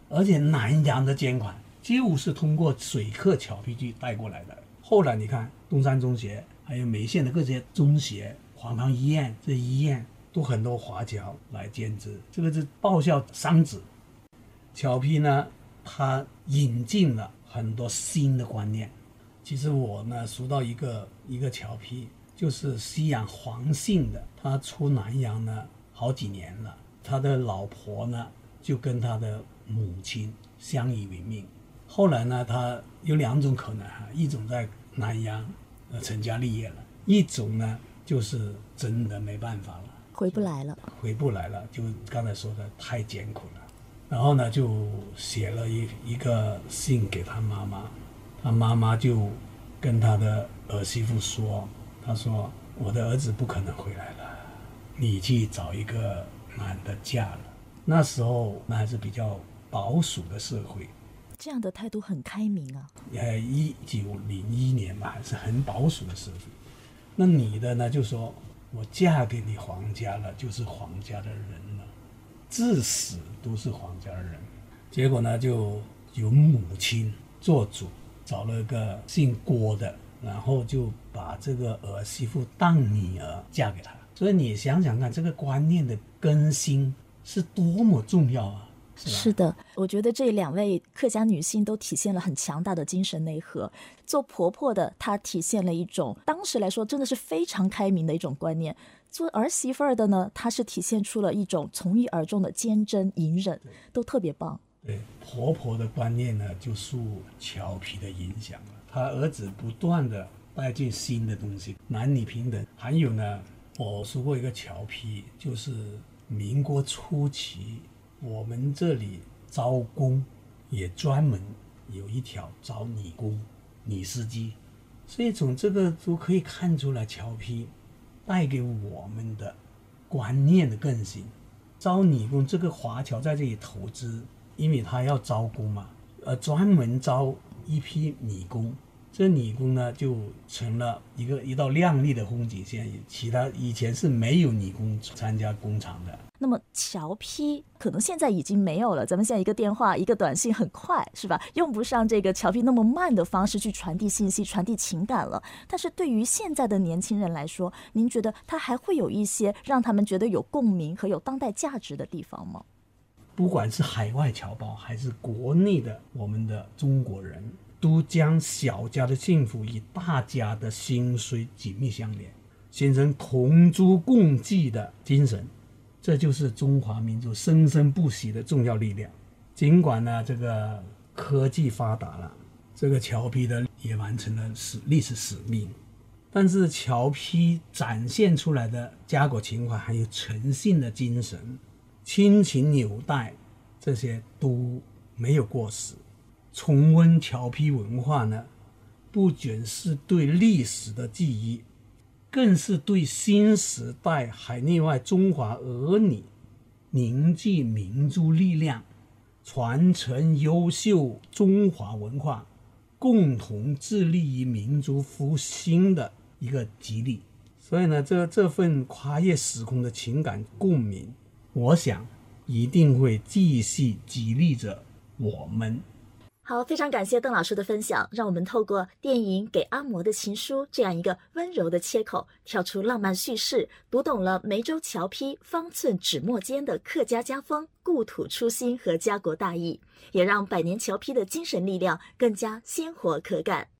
而且南洋的捐款就是通过水客侨批去带过来的。后来你看东山中学还有梅县的各些中学、黄塘医院，这医院都很多华侨来捐资，这个是报效商子。侨批呢，它引进了很多新的观念。其实我呢熟到一个侨批，就是西洋黄姓的，他出南洋呢好几年了，他的老婆呢就跟他的母亲相依为命。后来呢，他有2种可能一种在南洋成家立业了，一种呢就是真的没办法了，回不来了，就刚才说的太艰苦了。然后呢，就写了一个信给他妈妈，他妈妈就跟他的儿媳妇说，他说我的儿子不可能回来了，你去找一个男的嫁了。那时候那还是比较保守的社会， 这样的态度很开明啊。 1901年嘛，还是很保守的社会。那女的呢就说，我嫁给你皇家了，就是皇家的人了，至死都是皇家的人。结果呢，就由母亲做主，找了个姓郭的，然后就把这个儿媳妇当女儿嫁给他。所以你想想看，这个观念的更新是多么重要啊！ 是的，我觉得这2位客家女性都体现了很强大的精神内核。做婆婆的，她体现了一种当时来说真的是非常开明的一种观念；做儿媳妇儿的呢，她是体现出了一种从一而终的坚贞隐忍，都特别棒。 对，婆婆的观念呢，就受侨批的影响了。她儿子不断的带进新的东西，男女平等。还有呢，我说过一个侨批，就是民国初期，我们这里招工也专门有一条招女工、女司机，所以从这个都可以看出来侨批带给我们的观念的更新。招女工，这个华侨在这里投资，因为他要招工嘛，专门招一批女工。这女工呢，就成了一道亮丽的风景线。其他以前是没有女工参加工厂的。 那么侨批可能现在已经没有了，咱们现在一个电话一个短信很快，是吧？用不上这个侨批那么慢的方式去传递信息、传递情感了。但是对于现在的年轻人来说，您觉得它还会有一些让他们觉得有共鸣和有当代价值的地方吗？ 不管是海外侨胞还是国内的我们的中国人，都将小家的幸福与大家的兴衰紧密相连，形成同舟共济的精神。这就是中华民族生生不息的重要力量。尽管呢，这个科技发达了，这个侨批的也完成了历史使命，但是侨批展现出来的家国情怀还有诚信的精神、亲情纽带，这些都没有过时。重温侨批文化呢，不仅是对历史的记忆，更是对新时代海内外中华儿女凝聚民族力量、传承优秀中华文化、共同致力于民族复兴的一个激励。所以呢，这份跨越时空的情感共鸣，我想一定会继续激励着我们。 好，非常感谢邓老师的分享，让我们透过电影《给阿嬷的情书》这样一个温柔的切口，跳出浪漫叙事，读懂了梅州侨批方寸纸墨间的客家家风、故土初心和家国大义，也让百年侨批的精神力量更加鲜活可感。